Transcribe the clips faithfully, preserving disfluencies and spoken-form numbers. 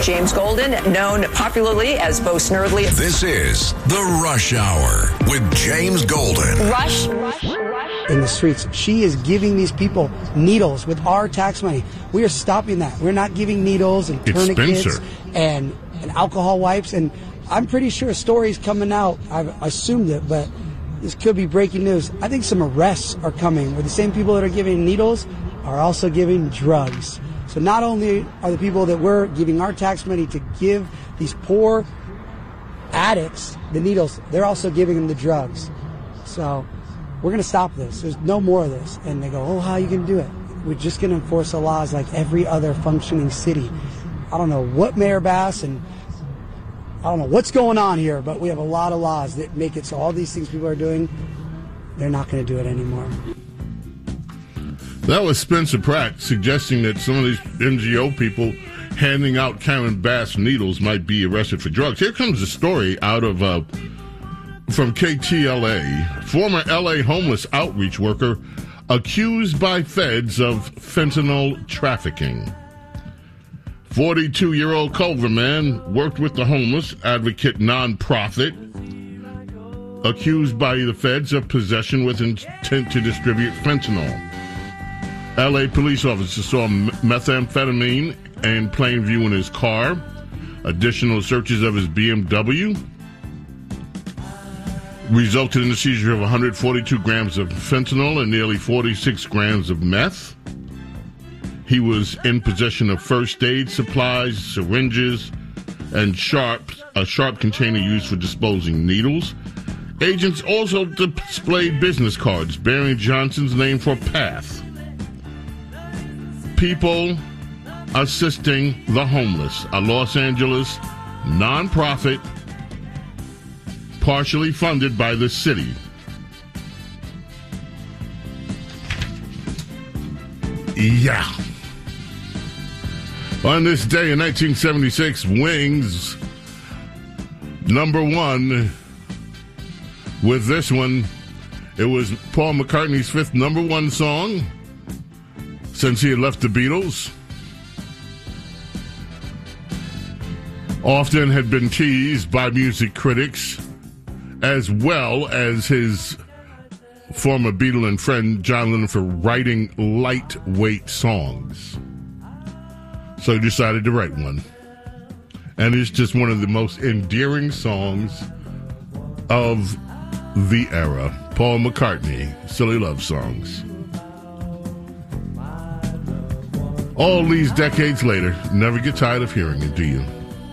James Golden, known popularly as Bo Snerdley. This is The Rush Hour with James Golden. Rush, rush, rush. In the streets, she is giving these people needles with our tax money. We are stopping that. We're not giving needles and tourniquets and, and alcohol wipes. And I'm pretty sure a story's coming out. I've assumed it, but this could be breaking news. I think some arrests are coming where the same people that are giving needles are also giving drugs. So not only are the people that we're giving our tax money to give these poor addicts the needles, they're also giving them the drugs. So we're going to stop this. There's no more of this. And they go, oh, how are you going to do it? We're just going to enforce the laws like every other functioning city. I don't know what Mayor Bass and I don't know what's going on here, but we have a lot of laws that make it so all these things people are doing, they're not going to do it anymore. That was Spencer Pratt suggesting that some of these N G O people handing out Karen Bass needles might be arrested for drugs. Here comes a story out of uh, from K T L A. Former L A homeless outreach worker accused by feds of fentanyl trafficking. forty-two-year-old Culver man worked with the homeless advocate nonprofit, accused by the feds of possession with intent to distribute fentanyl. L A police officers saw methamphetamine in plain view in his car. Additional searches of his B M W resulted in the seizure of one hundred forty-two grams of fentanyl and nearly forty-six grams of meth. He was in possession of first aid supplies, syringes, and sharps, a sharp container used for disposing needles. Agents also displayed business cards bearing Johnson's name for PATH. People Assisting the Homeless, a Los Angeles nonprofit partially funded by the city. Yeah. On this day in nineteen seventy-six, Wings, number one. With this one, it was Paul McCartney's fifth number one song since he had left the Beatles. Often had been teased by music critics, as well as his former Beatle and friend John Lennon, for writing lightweight songs. So he decided to write one. And it's just one of the most endearing songs of the era. Paul McCartney, Silly Love Songs. All these decades later, never get tired of hearing it, do you?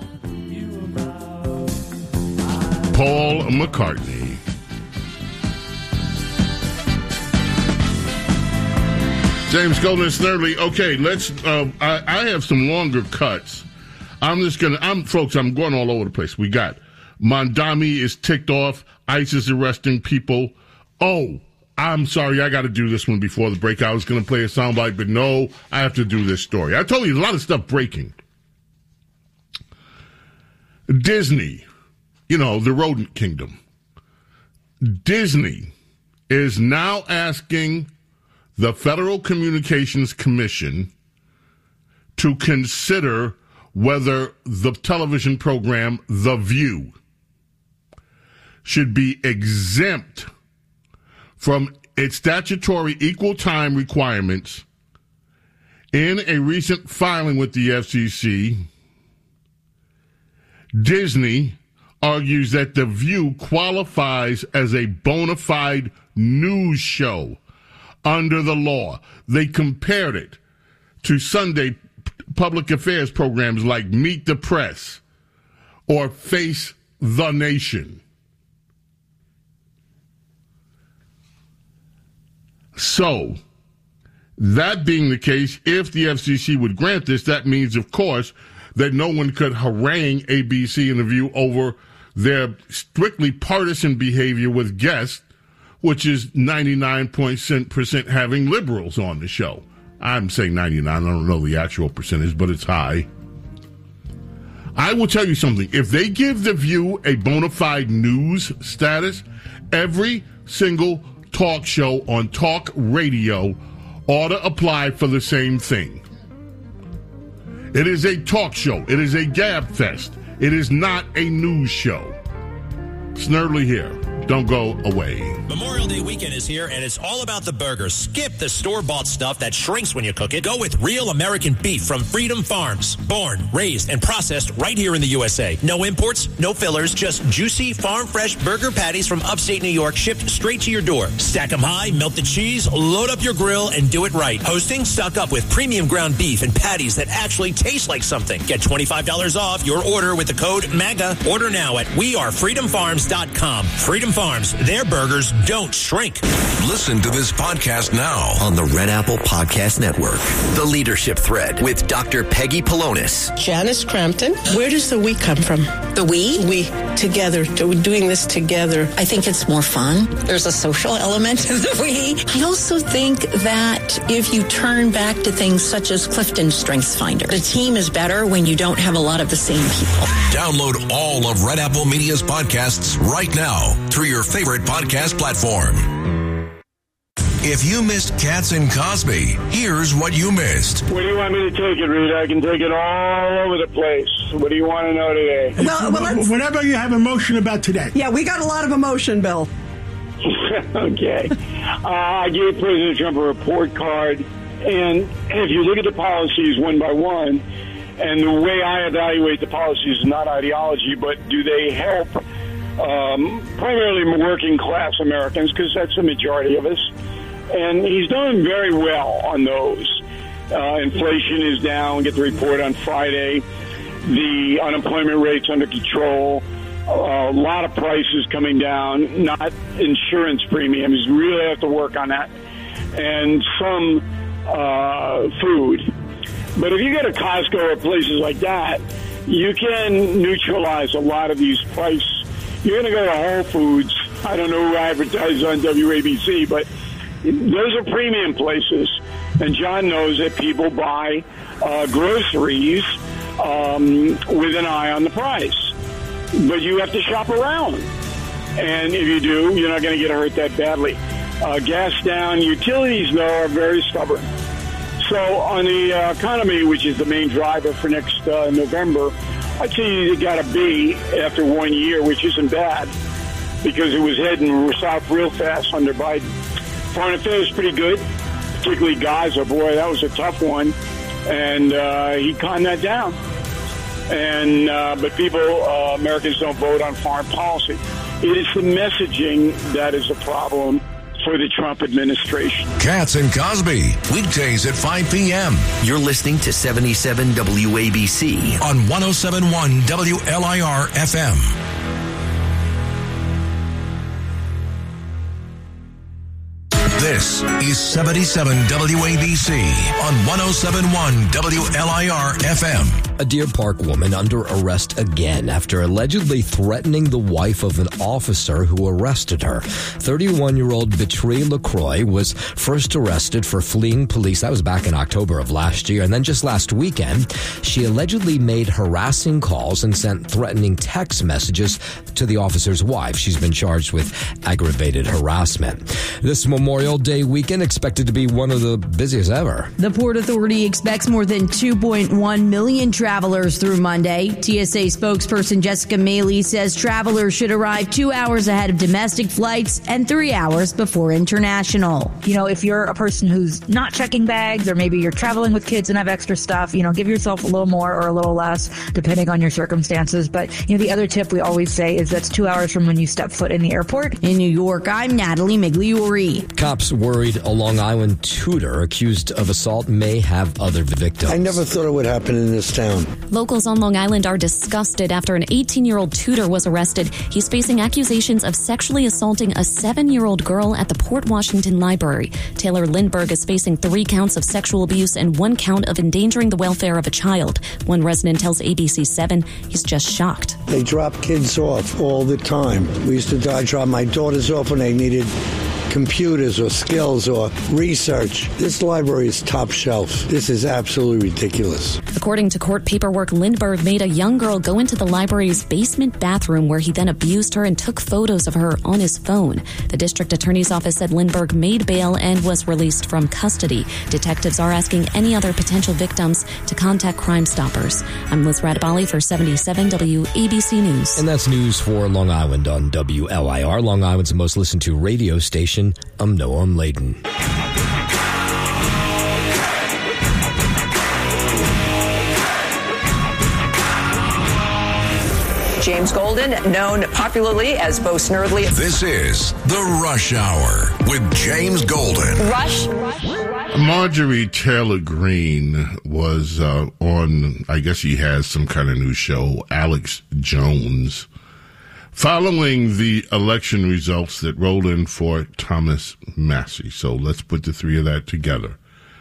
Paul McCartney. James Golden Snerdley. Okay, let's. Uh, I, I have some longer cuts. I'm just gonna. I'm folks. I'm going all over the place. We got Mondami is ticked off. ICE is arresting people. Oh, I'm sorry. I got to do this one before the break. I was going to play a soundbite, but no, I have to do this story. I told you a lot of stuff breaking. Disney, you know, the rodent kingdom. Disney is now asking the Federal Communications Commission to consider whether the television program The View should be exempt from its statutory equal time requirements. In a recent filing with the F C C, Disney argues that The View qualifies as a bona fide news show under the law. They compared it to Sunday public affairs programs like Meet the Press or Face the Nation. So, that being the case, if the F C C would grant this, that means, of course, that no one could harangue A B C and The View over their strictly partisan behavior with guests, which is ninety-nine percent having liberals on the show. I'm saying ninety-nine. I don't know the actual percentage, but it's high. I will tell you something. If they give The View a bona fide news status, every single talk show on talk radio ought to apply for the same thing. It is a talk show. It is a gab fest. It is not a news show. Snerdley here. Don't go away. Memorial Day weekend is here, and it's all about the burgers. Skip the store-bought stuff that shrinks when you cook it. Go with real American beef from Freedom Farms. Born, raised, and processed right here in the U S A. No imports, no fillers, just juicy, farm-fresh burger patties from upstate New York shipped straight to your door. Stack them high, melt the cheese, load up your grill, and do it right. Hosting? Stock up with premium ground beef and patties that actually taste like something. Get twenty-five dollars off your order with the code MAGA. Order now at we are freedom farms dot com. Freedom Farms, their burgers don't shrink. Listen to this podcast now on the Red Apple Podcast Network. The Leadership Thread with Doctor Peggy Polonis. Janice Crampton. Where does the we come from? The we? We. Together. We're doing this together. I think it's more fun. There's a social element to the we. I also think that if you turn back to things such as Clifton Strengths Finder, the team is better when you don't have a lot of the same people. Download all of Red Apple Media's podcasts right now through your favorite podcast platform. If you missed Katz and Cosby, here's what you missed. Where do you want me to take it, Rita? I can take it all over the place. What do you want to know today? Well, well let's... Whatever you have emotion about today. Yeah, we got a lot of emotion, Bill. Okay. Uh, I gave President Trump a report card, and if you look at the policies one by one, and the way I evaluate the policies is not ideology, but do they help um, primarily working class Americans, because that's the majority of us. And he's done very well on those. Uh, inflation is down. Get the report on Friday. The unemployment rate's under control. Uh, a lot of prices coming down. Not insurance premiums. Really have to work on that. And some uh, food. But if you go to Costco or places like that, you can neutralize a lot of these price. You're going to go to Whole Foods. I don't know who advertises on W A B C, but those are premium places. And John knows that people buy uh, groceries um, with an eye on the price. But you have to shop around. And if you do, you're not going to get hurt that badly. Uh, gas down. Utilities, though, are very stubborn. So on the uh, economy, which is the main driver for next uh, November, I'd say you got a B after one year, which isn't bad, because it was heading south real fast under Biden. Foreign affairs pretty good, particularly Gaza. Boy, that was a tough one, and uh, he calmed that down. And uh, but people, uh, Americans don't vote on foreign policy. It is the messaging that is the problem for the Trump administration. Katz and Cosby, weekdays at five p.m. You're listening to seventy-seven W A B C on one oh seven point one W L I R F M. This is seventy-seven W A B C on one oh seven point one W L I R F M. A Deer Park woman under arrest again after allegedly threatening the wife of an officer who arrested her. thirty-one-year-old Beatrice LaCroix was first arrested for fleeing police. That was back in October of last year. And then just last weekend, she allegedly made harassing calls and sent threatening text messages to the officer's wife. She's been charged with aggravated harassment. This Memorial Day weekend expected to be one of the busiest ever. The Port Authority expects more than two point one million travelers through Monday. T S A spokesperson Jessica Maley says travelers should arrive two hours ahead of domestic flights and three hours before international. You know, if you're a person who's not checking bags, or maybe you're traveling with kids and have extra stuff, you know, give yourself a little more or a little less, depending on your circumstances. But, you know, the other tip we always say is that's two hours from when you step foot in the airport. In New York, I'm Natalie Migliori. Cops worried a Long Island tutor accused of assault may have other victims. I never thought it would happen in this town. Locals on Long Island are disgusted after an eighteen-year-old tutor was arrested. He's facing accusations of sexually assaulting a seven-year-old girl at the Port Washington Library. Taylor Lindbergh is facing three counts of sexual abuse and one count of endangering the welfare of a child. One resident tells A B C seven he's just shocked. They drop kids off all the time. We used to I drop my daughters off when they needed computers or skills or research. This library is top shelf. This is absolutely ridiculous. The According to court paperwork, Lindbergh made a young girl go into the library's basement bathroom where he then abused her and took photos of her on his phone. The district attorney's office said Lindbergh made bail and was released from custody. Detectives are asking any other potential victims to contact Crime Stoppers. I'm Liz Radabali for seventy-seven W A B C News. And that's news for Long Island on W L I R, Long Island's most listened to radio station. I'm Noam Laden. James Golden, known popularly as Bo Snerdley. This is The Rush Hour with James Golden. Rush. Marjorie Taylor Greene was uh, on, I guess he has some kind of new show, Alex Jones, following the election results that rolled in for Thomas Massie. So let's put the three of that together.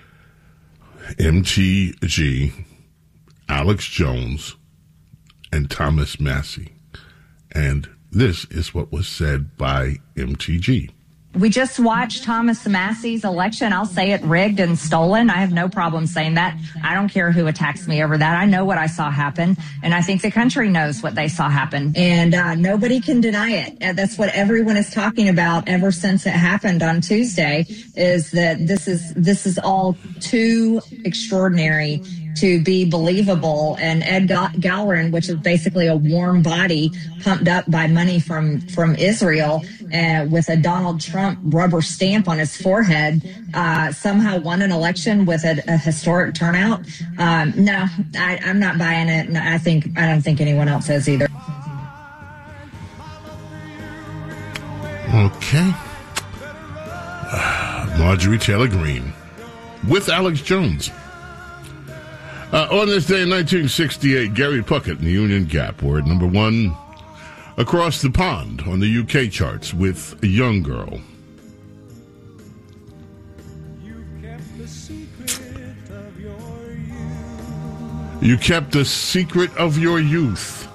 M T G, Alex Jones, and Thomas Massie. And this is what was said by M T G. We just watched Thomas Massie's election. I'll say it rigged and stolen. I have no problem saying that. I don't care who attacks me over that. I know what I saw happen, and I think the country knows what they saw happen. And uh, nobody can deny it. And that's what everyone is talking about ever since it happened on Tuesday, is that this is this is all too extraordinary to be believable. And Ed Gallerin, which is basically a warm body pumped up by money from, from Israel, uh, with a Donald Trump rubber stamp on his forehead, uh, somehow won an election with a, a historic turnout. Um, no, I, I'm not buying it. And I think, I don't think anyone else is either. Okay. Marjorie Taylor Greene with Alex Jones. Uh, on this day in nineteen sixty-eight, Gary Puckett and the Union Gap were at number one across the pond on the U K charts with A Young Girl. You kept the secret of your youth.